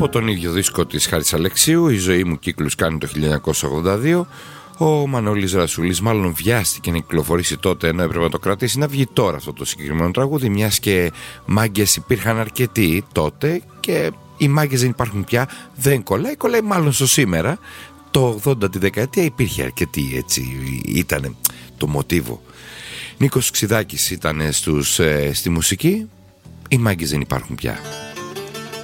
Από τον ίδιο δίσκο της Χάρης Αλεξίου, «Η ζωή μου κύκλους κάνει» το 1982, ο Μανώλης Ρασούλης μάλλον βιάστηκε να κυκλοφορήσει τότε, ενώ έπρεπε να το κρατήσει να βγει τώρα αυτό το συγκεκριμένο τραγούδι, μιας και μάγκες υπήρχαν αρκετοί τότε και οι μάγκες δεν υπάρχουν πια, δεν κολλάει, κολλάει μάλλον στο σήμερα. Το 80 τη δεκαετία υπήρχε αρκετοί, έτσι ήταν το μοτίβο. Νίκος Ξιδάκης ήταν στη μουσική, οι μάγκες δεν υπάρχουν πια.